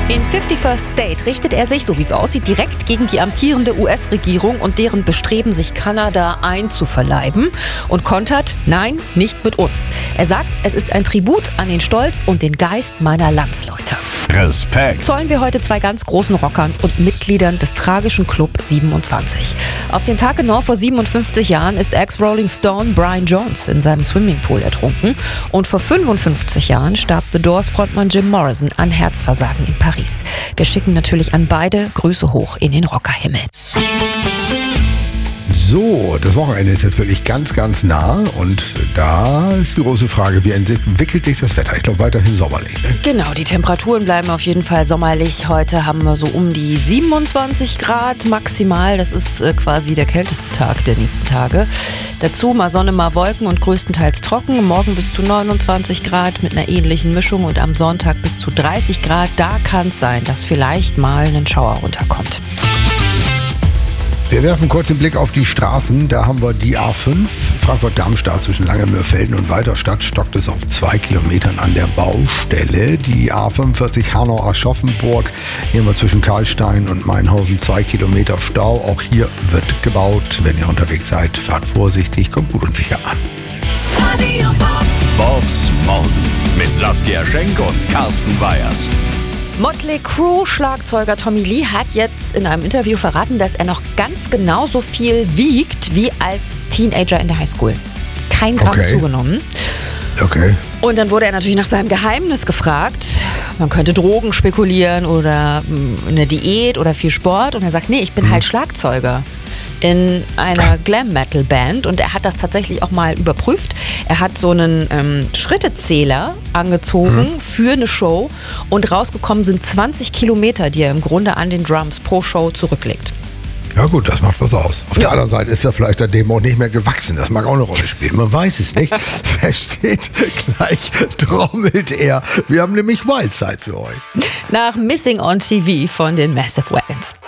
In 51st State richtet er sich, so wie es aussieht, direkt gegen die amtierende US-Regierung und deren Bestreben, sich Kanada einzuverleiben und kontert: Nein, nicht mit uns. Er sagt, es ist ein Tribut an den Stolz und den Geist meiner Landsleute. Respekt. Zollen wir heute zwei ganz großen Rockern und Mitgliedern des tragischen Club 27. Auf den Tag genau vor 57 Jahren ist Ex-Rolling Stone Brian Jones in seinem Swimmingpool ertrunken. Und vor 55 Jahren starb The Doors-Frontmann Jim Morrison an Herzversagen in Paris. Wir schicken natürlich an beide Grüße hoch in den Rockerhimmel. So, das Wochenende ist jetzt wirklich ganz, ganz nah und da ist die große Frage, wie entwickelt sich das Wetter? Ich glaube weiterhin sommerlich. Ne? Genau, die Temperaturen bleiben auf jeden Fall sommerlich. Heute haben wir so um die 27 Grad maximal. Das ist quasi der kälteste Tag der nächsten Tage. Dazu mal Sonne, mal Wolken und größtenteils trocken. Morgen bis zu 29 Grad mit einer ähnlichen Mischung und am Sonntag bis zu 30 Grad. Da kann es sein, dass vielleicht mal ein Schauer runterkommt. Wir werfen kurz den Blick auf die Straßen. Da haben wir die A5, Frankfurt-Darmstadt zwischen Langemühlfelden und Walterstadt. Stockt es auf 2 Kilometern an der Baustelle. Die A45 Hanau-Aschaffenburg. Hier haben wir zwischen Karlstein und Mainhausen 2 Kilometer Stau. Auch hier wird gebaut. Wenn ihr unterwegs seid, fahrt vorsichtig, kommt gut und sicher an. Bobs Morgen mit Saskia Schenk und Carsten Weyers. Motley Crue-Schlagzeuger Tommy Lee hat jetzt in einem Interview verraten, dass er noch ganz genauso viel wiegt wie als Teenager in der Highschool. Kein Gramm zugenommen. Okay. Und dann wurde er natürlich nach seinem Geheimnis gefragt. Man könnte Drogen spekulieren oder eine Diät oder viel Sport. Und er sagt, nee, ich bin halt Schlagzeuger in einer Glam-Metal-Band, und er hat das tatsächlich auch mal überprüft. Er hat so einen Schrittezähler angezogen für eine Show und rausgekommen sind 20 Kilometer, die er im Grunde an den Drums pro Show zurücklegt. Ja gut, das macht was aus. Auf der anderen Seite ist er vielleicht seitdem auch nicht mehr gewachsen. Das mag auch eine Rolle spielen. Man weiß es nicht. Versteht, gleich trommelt er. Wir haben nämlich Wildside für euch. Nach Missing on TV von den Massive Wagons.